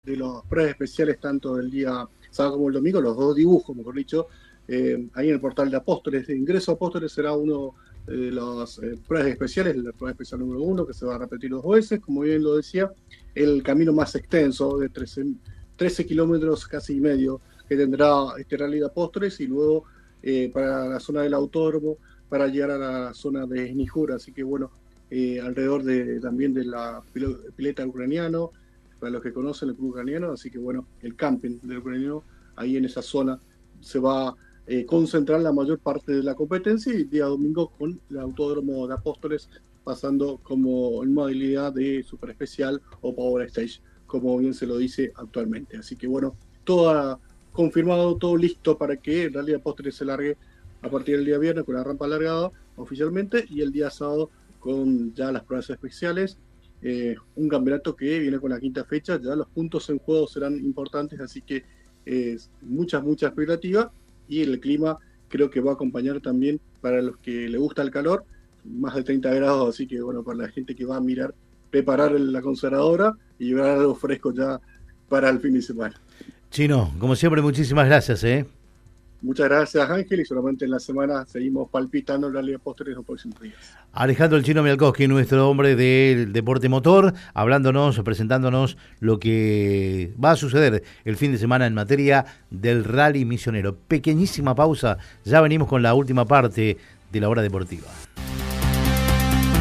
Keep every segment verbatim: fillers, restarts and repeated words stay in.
de las pruebas especiales, tanto el día sábado como el domingo, los dos dibujos, mejor dicho, eh, ahí en el portal de Apóstoles. De ingreso a Apóstoles será uno de las eh, pruebas especiales, la prueba especial número uno, que se va a repetir dos veces, como bien lo decía, el camino más extenso de trece, trece kilómetros casi y medio que tendrá este Rally de Apóstoles, y luego eh, para la zona del autódromo, para llegar a la zona de Snijur. Así que bueno, eh, alrededor de, también de la pileta ucraniano, para los que conocen el club ucraniano. Así que bueno, el camping del ucraniano, ahí en esa zona se va a eh, concentrar la mayor parte de la competencia, y el día domingo con el autódromo de Apóstoles pasando como en modalidad de super especial o power stage, como bien se lo dice actualmente. Así que bueno, todo confirmado, todo listo para que el Rally de Apóstoles se largue a partir del día viernes con la rampa alargada oficialmente, y el día sábado con ya las pruebas especiales. Eh, un campeonato que viene con la quinta fecha, ya los puntos en juego serán importantes, así que eh, muchas, muchas expectativas, y el clima creo que va a acompañar también para los que le gusta el calor, más de treinta grados, así que bueno, para la gente que va a mirar, preparar la conservadora y llevar algo fresco ya para el fin de semana. Chino, como siempre, muchísimas gracias, ¿eh? Muchas gracias, Ángel, y solamente en la semana seguimos palpitando el Rally de Apóstoles en los próximos días. Alejandro El Chino Mialkowski, nuestro hombre del deporte motor, hablándonos, presentándonos lo que va a suceder el fin de semana en materia del Rally Misionero. Pequeñísima pausa, ya venimos con la última parte de la hora deportiva.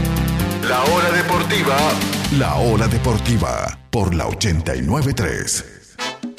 La hora deportiva. La hora deportiva por la ochenta y nueve punto tres.